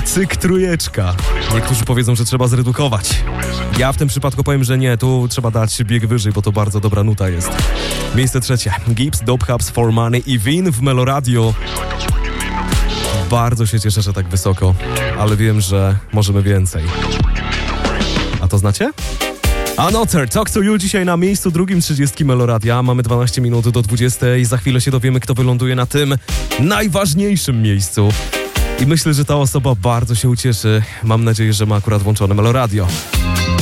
cyk trójeczka. Niektórzy powiedzą, że trzeba zredukować. Ja w tym przypadku powiem, że nie, tu trzeba dać bieg wyżej, bo to bardzo dobra nuta jest. Miejsce trzecie. Gibbs, Dope Hubs, For Money i Win w Meloradio. Bardzo się cieszę, że tak wysoko, ale wiem, że możemy więcej. A to znacie? Another, Talk to You dzisiaj na miejscu drugim 30 Meloradia. Mamy 12 minut do 20 i za chwilę się dowiemy, kto wyląduje na tym najważniejszym miejscu. I myślę, że ta osoba bardzo się ucieszy. Mam nadzieję, że ma akurat włączone Meloradio.